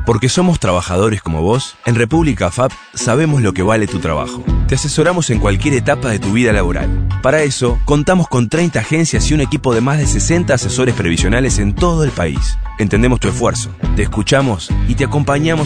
Porque somos trabajadores como vos, en República FAP sabemos lo que vale tu trabajo. Te asesoramos en cualquier etapa de tu vida laboral. Para eso, contamos con 30 agencias y un equipo de más de 60 asesores previsionales en todo el país. Entendemos tu esfuerzo, te escuchamos y te acompañamos